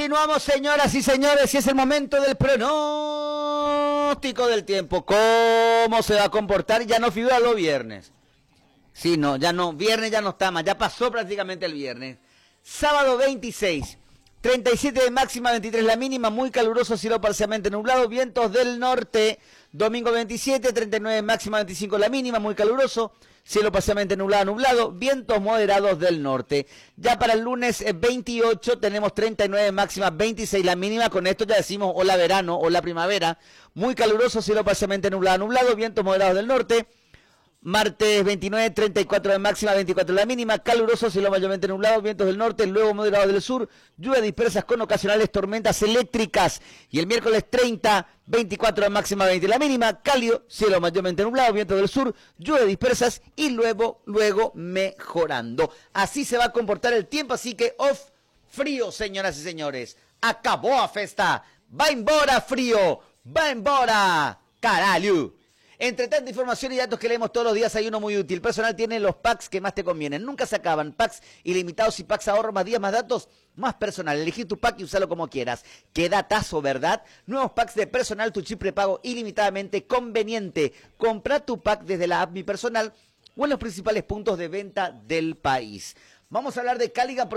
Continuamos, señoras y señores, y es el momento del pronóstico del tiempo. ¿Cómo se va a comportar? Ya no figura los viernes. Sí, no, ya no, viernes ya no está más, ya pasó prácticamente el viernes. Sábado 26, 37 de máxima, 23 la mínima, muy caluroso, cielo parcialmente nublado, vientos del norte. Domingo 27, 39 de máxima, 25 la mínima, muy caluroso, cielo parcialmente nublado, vientos moderados del norte. Ya para el lunes 28 tenemos 39 de máxima, 26 la mínima, con esto ya decimos hola verano, hola primavera, muy caluroso, cielo parcialmente nublado, vientos moderados del norte. Martes 29, 34 de máxima, 24 la mínima, caluroso, cielo mayormente nublado, vientos del norte, luego moderados del sur, lluvias dispersas con ocasionales tormentas eléctricas. Y el miércoles 30, 24 de máxima, 20 la mínima, cálido, cielo mayormente nublado, vientos del sur, lluvias dispersas y luego mejorando. Así se va a comportar el tiempo, así que off frío, señoras y señores. Acabó a festa, va embora frío, va embora, caralho. Entre tanta información y datos que leemos todos los días hay uno muy útil. Personal tiene los packs que más te convienen. Nunca se acaban. Packs ilimitados y packs ahorro, más días, más datos, más personal. Elegí tu pack y usalo como quieras. Qué datazo, ¿verdad? Nuevos packs de personal, tu chip prepago ilimitadamente conveniente. Compra tu pack desde la app Mi Personal o en los principales puntos de venta del país. Vamos a hablar de Caligan.